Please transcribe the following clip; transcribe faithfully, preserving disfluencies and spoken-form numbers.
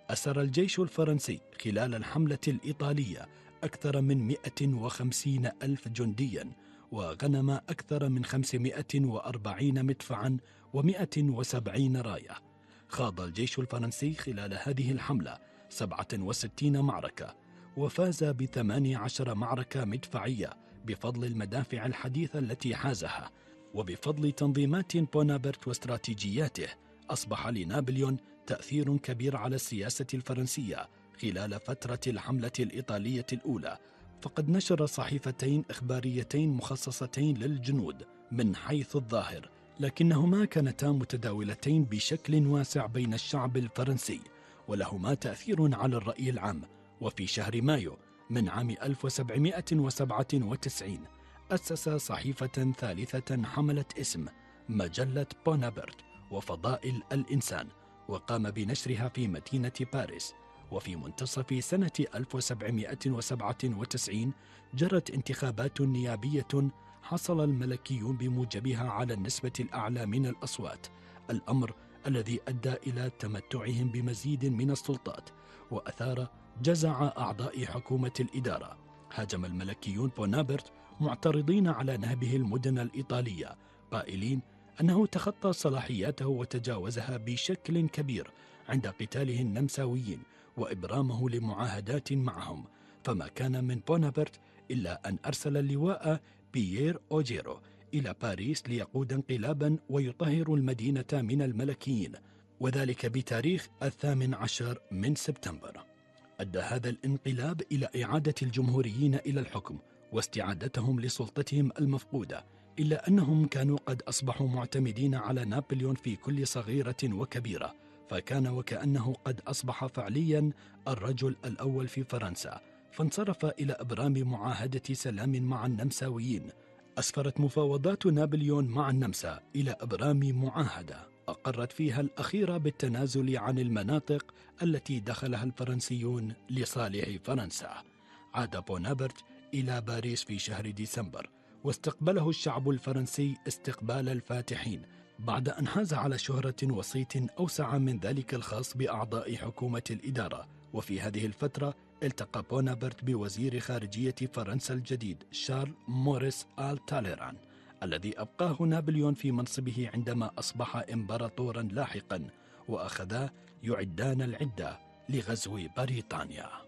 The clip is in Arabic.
أسر الجيش الفرنسي خلال الحملة الإيطالية أكثر من مئة وخمسين ألف جنديا، وغنم أكثر من خمسمئة وأربعين مدفعا ومئة وسبعين راية. خاض الجيش الفرنسي خلال هذه الحملة سبعة وستين معركة، وفاز بثمانية عشر معركة مدفعية بفضل المدافع الحديثة التي حازها، وبفضل تنظيمات بونابرت واستراتيجياته. أصبح لنابليون تأثير كبير على السياسة الفرنسية خلال فترة الحملة الإيطالية الأولى، فقد نشر صحيفتين إخباريتين مخصصتين للجنود من حيث الظاهر، لكنهما كانتا متداولتين بشكل واسع بين الشعب الفرنسي، ولهما تأثير على الرأي العام. وفي شهر مايو من عام ألف وسبعمئة وسبعة وتسعين أسس صحيفة ثالثة حملت اسم مجلة بونابرت وفضائل الإنسان، وقام بنشرها في مدينة باريس. وفي منتصف سنة ألف وسبعمئة وسبعة وتسعين جرت انتخابات نيابية حصل الملكيون بموجبها على النسبة الأعلى من الأصوات، الأمر الذي أدى إلى تمتعهم بمزيد من السلطات وأثار جزع أعضاء حكومة الإدارة. هاجم الملكيون بونابرت معترضين على نهبه المدن الإيطالية، قائلين أنه تخطى صلاحياته وتجاوزها بشكل كبير عند قتاله النمساويين وإبرامه لمعاهدات معهم. فما كان من بونابرت إلا أن أرسل اللواء بيير أوجيرو إلى باريس ليقود انقلابا ويطهر المدينة من الملكيين، وذلك بتاريخ الثامن عشر من سبتمبر. أدى هذا الانقلاب إلى إعادة الجمهوريين إلى الحكم واستعادتهم لسلطتهم المفقودة، إلا أنهم كانوا قد أصبحوا معتمدين على نابليون في كل صغيرة وكبيرة، فكان وكأنه قد أصبح فعليا الرجل الأول في فرنسا. فانصرف إلى إبرام معاهدة سلام مع النمساويين. أسفرت مفاوضات نابليون مع النمسا إلى إبرام معاهدة أقرت فيها الأخيرة بالتنازل عن المناطق التي دخلها الفرنسيون لصالح فرنسا. عاد بونابرت إلى باريس في شهر ديسمبر، واستقبله الشعب الفرنسي استقبال الفاتحين، بعد أن حاز على شهرة وصيت أوسع من ذلك الخاص بأعضاء حكومة الإدارة. وفي هذه الفترة التقى بونابرت بوزير خارجية فرنسا الجديد شارل موريس آل تاليران، الذي أبقاه نابليون في منصبه عندما أصبح إمبراطورا لاحقا، وأخذا يعدان العدة لغزو بريطانيا.